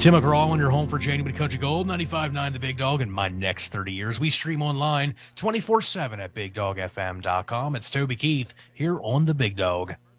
Tim McGraw on your home for January Country Gold, 95.9 The Big Dog, and my next 30 years. We stream online 24/7 at BigDogFM.com. It's Toby Keith here on The Big Dog.